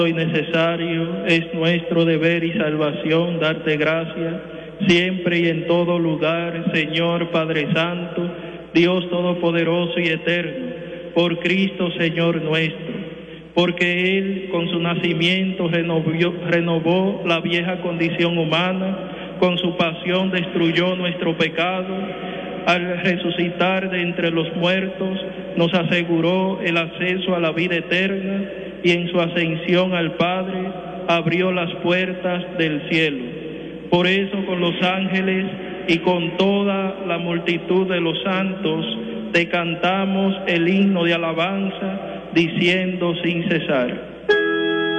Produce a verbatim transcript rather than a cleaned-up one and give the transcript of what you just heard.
y necesario, es nuestro deber y salvación darte gracias siempre y en todo lugar, Señor Padre Santo, Dios Todopoderoso y Eterno, por Cristo Señor nuestro, porque Él con su nacimiento renovó, renovó la vieja condición humana, con su pasión destruyó nuestro pecado, al resucitar de entre los muertos nos aseguró el acceso a la vida eterna y en su ascensión al Padre abrió las puertas del cielo. Por eso con los ángeles y con toda la multitud de los santos te cantamos el himno de alabanza diciendo sin cesar.